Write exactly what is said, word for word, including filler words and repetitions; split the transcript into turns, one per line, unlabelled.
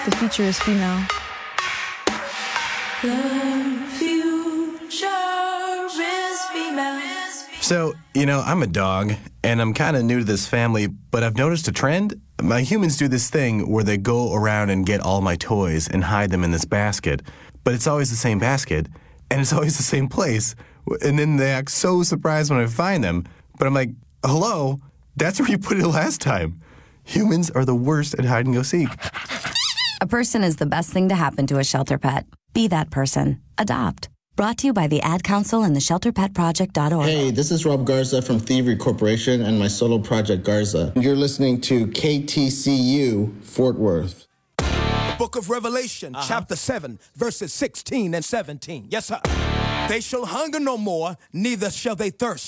The future is female.
The future is female.
So, you know, I'm a dog, and I'm kind of new to this family, but I've noticed a trend. My humans do this thing where they go around and get all my toys and hide them in this basket, but it's always the same basket, and it's always the same place, and then they act so surprised when I find them, but I'm like, hello, that's where you put it last time. Humans are the worst at hide and go seek.
A person is the best thing to happen to a shelter pet. Be that person. Adopt. Brought to you by the Ad Council and the shelter pet project dot org.
Hey, this is Rob Garza from Thievery Corporation and my solo project Garza. You're listening to K T C U Fort Worth.
Book of Revelation, uh-huh. chapter seven, verses sixteen and seventeen. Yes, sir. They shall hunger no more, neither shall they thirst.